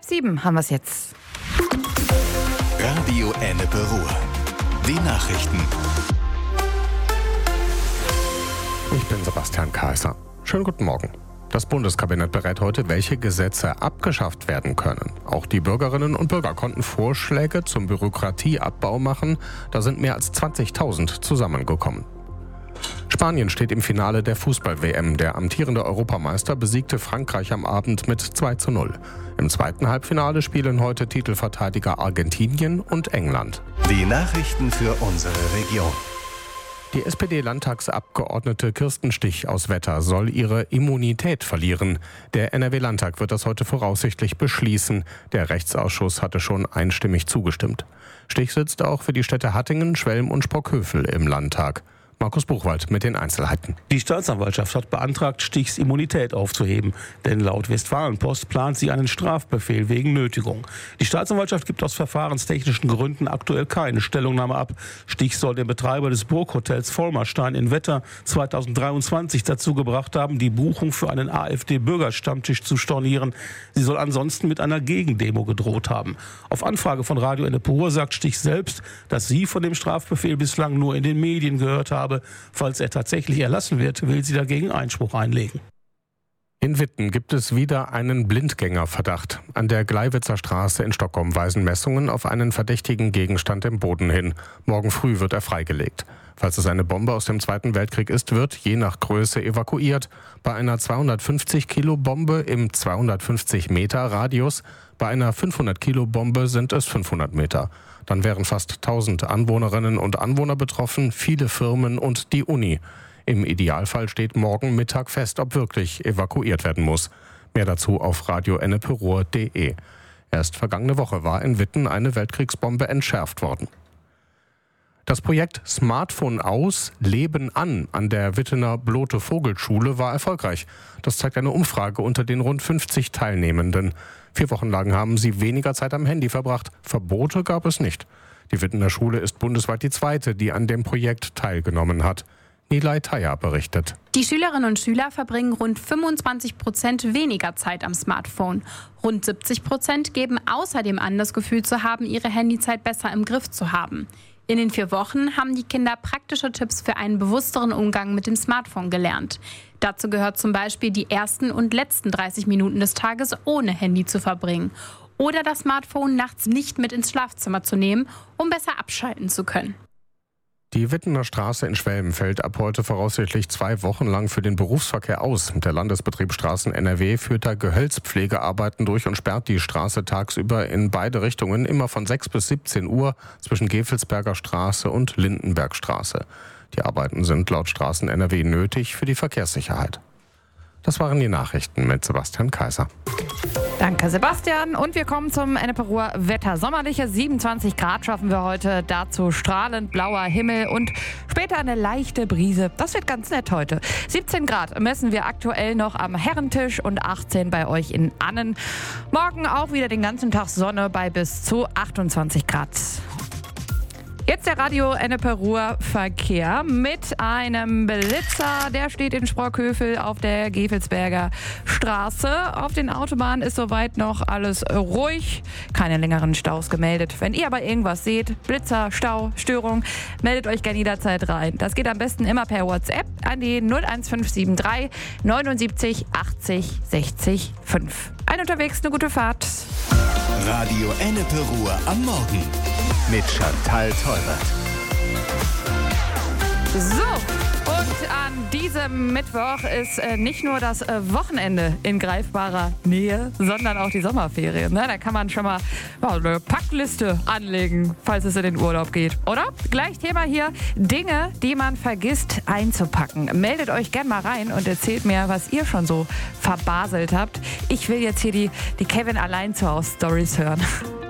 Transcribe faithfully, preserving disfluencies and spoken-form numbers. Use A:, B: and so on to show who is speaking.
A: Halb sieben haben wir es jetzt.
B: Radio Ennepe Ruhr. Die Nachrichten.
C: Ich bin Sebastian Kaiser. Schönen guten Morgen. Das Bundeskabinett berät heute, welche Gesetze abgeschafft werden können. Auch die Bürgerinnen und Bürger konnten Vorschläge zum Bürokratieabbau machen. Da sind mehr als zwanzigtausend zusammengekommen. Spanien steht im Finale der Fußball-W M. Der amtierende Europameister besiegte Frankreich am Abend mit zwei zu null. Im zweiten Halbfinale spielen heute Titelverteidiger Argentinien und England.
B: Die Nachrichten für unsere Region.
C: Die S P D-Landtagsabgeordnete Kirsten Stich aus Wetter soll ihre Immunität verlieren. Der N R W-Landtag wird das heute voraussichtlich beschließen. Der Rechtsausschuss hatte schon einstimmig zugestimmt. Stich sitzt auch für die Städte Hattingen, Schwelm und Sprockhövel im Landtag. Markus Buchwald mit den Einzelheiten.
D: Die Staatsanwaltschaft hat beantragt, Stichs Immunität aufzuheben. Denn laut Westfalenpost plant sie einen Strafbefehl wegen Nötigung. Die Staatsanwaltschaft gibt aus verfahrenstechnischen Gründen aktuell keine Stellungnahme ab. Stich soll den Betreiber des Burghotels Vollmerstein in Wetter zweitausenddreiundzwanzig dazu gebracht haben, die Buchung für einen AfD-Bürgerstammtisch zu stornieren. Sie soll ansonsten mit einer Gegendemo gedroht haben. Auf Anfrage von Radio Ennepe Ruhr sagt Stich selbst, dass sie von dem Strafbefehl bislang nur in den Medien gehört habe. Falls er tatsächlich erlassen wird, will sie dagegen Einspruch einlegen.
C: In Witten gibt es wieder einen Blindgängerverdacht. An der Gleiwitzer Straße in Stockholm weisen Messungen auf einen verdächtigen Gegenstand im Boden hin. Morgen früh wird er freigelegt. Falls es eine Bombe aus dem Zweiten Weltkrieg ist, wird je nach Größe evakuiert. Bei einer zweihundertfünfzig Kilo Bombe im zweihundertfünfzig Meter Radius, bei einer fünfhundert Kilo Bombe sind es fünfhundert Meter. Dann wären fast tausend Anwohnerinnen und Anwohner betroffen, viele Firmen und die Uni. Im Idealfall steht morgen Mittag fest, ob wirklich evakuiert werden muss. Mehr dazu auf radio ennepe ruhr punkt de. Erst vergangene Woche war in Witten eine Weltkriegsbombe entschärft worden. Das Projekt Smartphone aus, Leben an an der Wittener Blote Vogelschule war erfolgreich. Das zeigt eine Umfrage unter den rund fünfzig Teilnehmenden. Vier Wochen lang haben sie weniger Zeit am Handy verbracht. Verbote gab es nicht. Die Wittener Schule ist bundesweit die zweite, die an dem Projekt teilgenommen hat. Nilay Taya berichtet.
E: Die Schülerinnen und Schüler verbringen rund fünfundzwanzig Prozent weniger Zeit am Smartphone. Rund siebzig Prozent geben außerdem an, das Gefühl zu haben, ihre Handyzeit besser im Griff zu haben. In den vier Wochen haben die Kinder praktische Tipps für einen bewussteren Umgang mit dem Smartphone gelernt. Dazu gehört zum Beispiel, die ersten und letzten dreißig Minuten des Tages ohne Handy zu verbringen. Oder das Smartphone nachts nicht mit ins Schlafzimmer zu nehmen, um besser abschalten zu können.
C: Die Wittener Straße in Schwelm fällt ab heute voraussichtlich zwei Wochen lang für den Berufsverkehr aus. Der Landesbetrieb Straßen N R W führt da Gehölzpflegearbeiten durch und sperrt die Straße tagsüber in beide Richtungen, immer von sechs bis siebzehn Uhr zwischen Gevelsberger Straße und Lindenbergstraße. Die Arbeiten sind laut Straßen N R W nötig für die Verkehrssicherheit. Das waren die Nachrichten mit Sebastian Kaiser.
A: Danke, Sebastian. Und wir kommen zum Ennepe Ruhr Wetter. Sommerliche siebenundzwanzig Grad schaffen wir heute. Dazu strahlend blauer Himmel und später eine leichte Brise. Das wird ganz nett heute. siebzehn Grad messen wir aktuell noch am Herrentisch und achtzehn bei euch in Annen. Morgen auch wieder den ganzen Tag Sonne bei bis zu achtundzwanzig Grad. Jetzt der Radio Ennepe Ruhr Verkehr mit einem Blitzer. Der steht in Sprockhövel auf der Gevelsberger Straße. Auf den Autobahnen ist soweit noch alles ruhig. Keine längeren Staus gemeldet. Wenn ihr aber irgendwas seht, Blitzer, Stau, Störung, meldet euch gerne jederzeit rein. Das geht am besten immer per WhatsApp an die null eins fünf sieben drei neunundsiebzig achtzig sechzig fünf. Ein unterwegs, eine gute Fahrt.
B: Radio Ennepe Ruhr am Morgen mit Chantal Tolbert.
A: So, und an diesem Mittwoch ist äh, nicht nur das äh, Wochenende in greifbarer Nähe, sondern auch die Sommerferien. Ne? Da kann man schon mal ja, eine Packliste anlegen, falls es in den Urlaub geht, oder? Gleich Thema hier, Dinge, die man vergisst einzupacken. Meldet euch gern mal rein und erzählt mir, was ihr schon so verbaselt habt. Ich will jetzt hier die, die Kevin allein zu Hause Stories hören.